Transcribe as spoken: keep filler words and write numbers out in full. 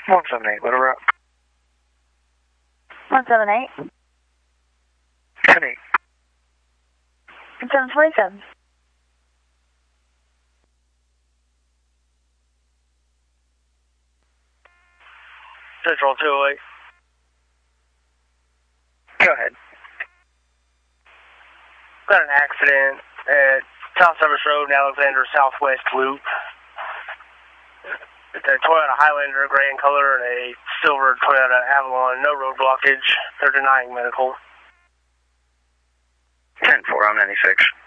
one seven eight, Little Rock. one seven eight. ten eight. seven forty-seven. Central two oh eight. Go ahead. Got an accident at South Service Road in Alexander Southwest Loop. It's a Toyota Highlander, gray in color, and a silver Toyota Avalon. No road blockage. They're denying medical. ten four, I'm ninety-six.